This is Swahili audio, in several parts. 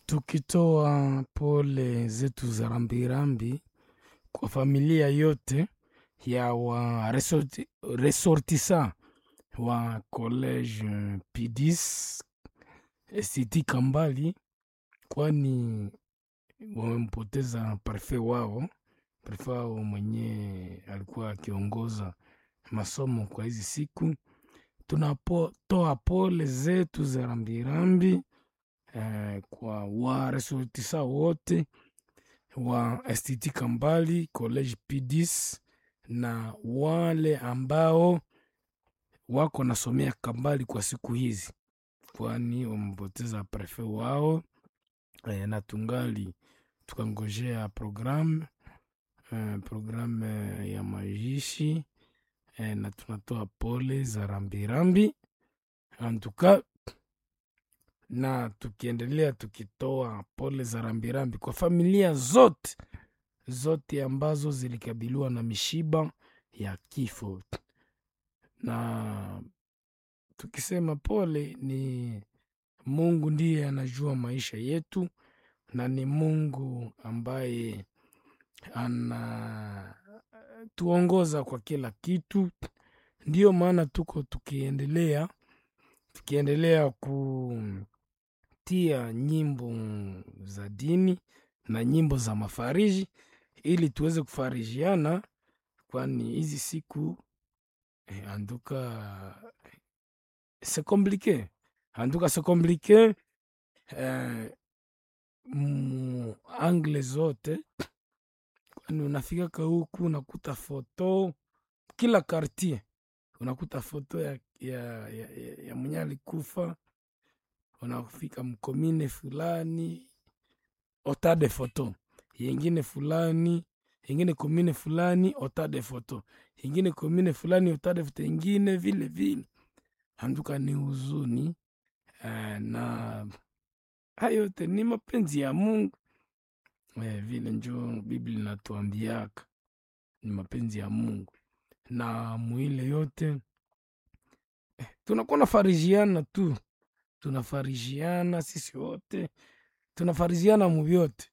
Tukitoa pole zetu za rambirambi kwa familia yote ya wa resortisa wa college P10 STT Kambali, kwani wamempoteza prefe wao mwenye alikuwa akiongoza masomo kwa hizi siku. Tunapotoa pole zetu za rambirambi kwa wa resortisa wote wa STT Kambali college P10 na wale ambao wako nasomea Kambali kwa siku hizi, kwani wamepoteza prefe wao. Na tungali tukangojea programu ya majishi, na tunatoa pole za rambirambi antuka, na tukiendelea tukitoa pole za rambirambi kwa familia zote ambazo zilikabiliwa na mishiba ya kifo. Na tukisema pole, ni Mungu ndiye anajua maisha yetu, na ni Mungu ambaye anatuongoza kwa kila kitu. Ndiyo maana tuko tukiendelea kutia nyimbo za dini na nyimbo za mafariji ili tuweze kufarijiana, kwani hizi siku anduka c'est compliqué angle zote, kwani unafika huku unakuta foto kila quartier, unakuta foto ya mwenye alikufa. Unafika mkomine fulani ota de foto, yengine fulani, yengine komine fulani ota de foto, yengine komine fulani ota de foto, yengine vile anduka ni huzuni. Na hayo yote ni mapenzi ya Mungu, vile njo Biblia inatuambiaka ni mapenzi ya Mungu. Na mwile yote tunakuwa nafarijiana tu, tunafarijiana sisi wote, tunafarijiana muvyote,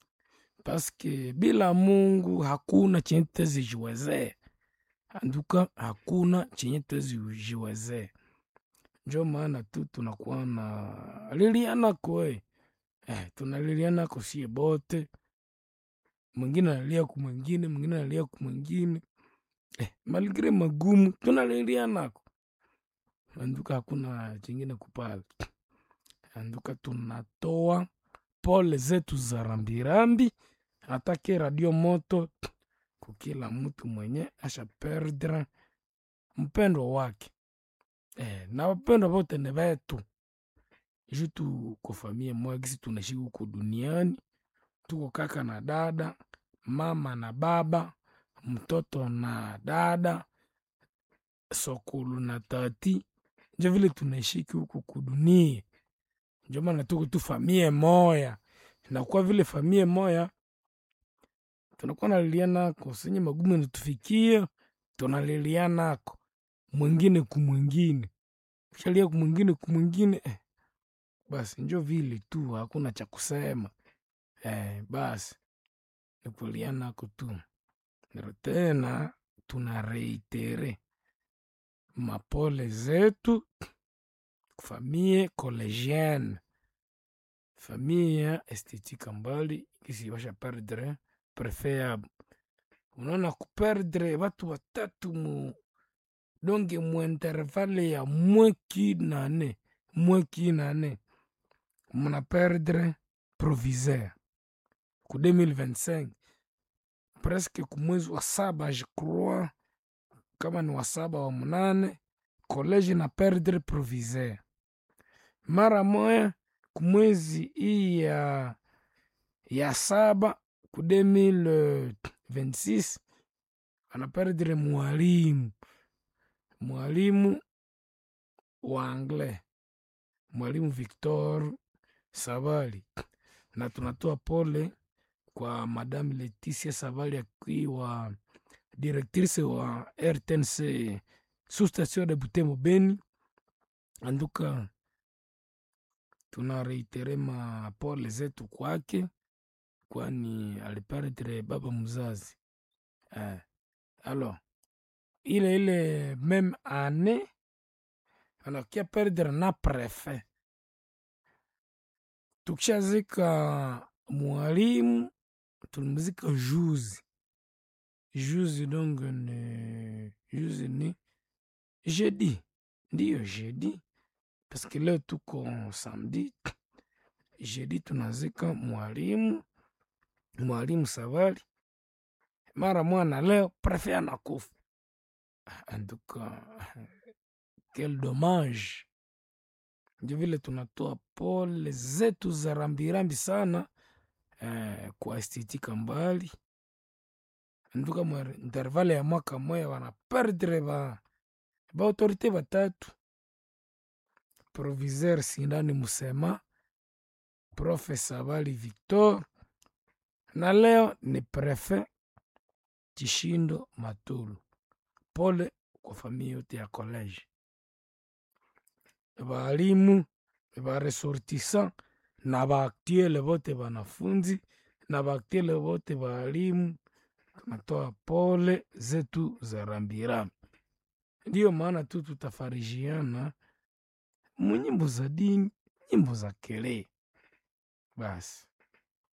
paske bila Mungu hakuna chenye tuwezijiwezea. Anduka hakuna chenye tuwezijiwezea. Njo maana tu tunakuwa na lilianako tunalilianako sie bote, mwingine analia ku mwingine, mwingine analia ku mwingine, maligre magumu tunalilianako. Anduka hakuna chingine kupala. Anduka tunatoa pole zetu za rambirambi, atake radio moto kukila mtu mwenye asha perdre mpendo wake. Na wapendo wote ni wetu, jitu kufamia mwagisi tunashiku huku duniani. Tuko kaka na dada, mama na baba, mtoto na dada, sokulu na tati. Njo vile tunashiki huku kudunia. Njo maana tuko tu famie moya, na kwa vile famie moya tunakuwa nalilianako senye magumu natufikia, tunalilianako mwingine kumwingine, kishalia kumwingine basi njo vile tu, hakuna cha kusema. Basi nikulianako tu. Tena tunareitere mapole zetu kufamie collegienne, famille ya STT Kambali kisi washa perdre prefet. Unaona kuperdre watu watatu donge intervalle ya mweki nane muna perdre provisaire ku 2025, presque kumwezi wa 7 je crois, kama ni wa 7 wa 8, college na perdre provisaire. Mara moya kumwezi hii ya 7 ku 2026 ana perdre mwalimu wa anglais, mwalimu Victor Savali. Na tunatoa pole kwa Madame Leticia Savali, akiwa directrice wa RTNC sous station de Butembo Beni. Anduka tunareitere mapole zetu kwake, kwani aliperdre baba mzazi. Alors ile meme année anakia perdre na prefet. Tukishazika mwalimu tulimzika juzi donc ni jeudi, ndiyo jeudi, parce que leo tuko samedi. Jeudi tunazika mwalimu Savali. Mara mwana leo prefet anakufa. En tout cas, quel dommage. Ndio vile tunatoa pole zetu za rambirambi sana kwa estetika mbali. Nduka intervale ya mwaka moya wana perdre ba autorite batatu: proviseur Sindani Musema, Profesa Bali Victor, na leo ni prefet Chishindo Matulu. Pole kwa familia yote ya college, balimu, ba ressortissant na ba actuel bote banafunzi na ba actuel bote balimu. Tunatoa pole zetu za rambirambi. Ndiyo maana tu tutafarijiana munyimbo za dini, nyimbo za kelele basi.